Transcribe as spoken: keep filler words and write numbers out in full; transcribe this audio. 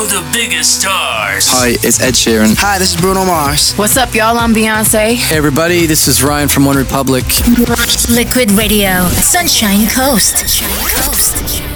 all the biggest stars. Hi, it's Ed Sheeran. Hi, this is Bruno Mars. What's up, y'all? I'm Beyonce. Hey, everybody, this is Ryan from One Republic. Liquid Radio, Sunshine Coast. Sunshine Coast.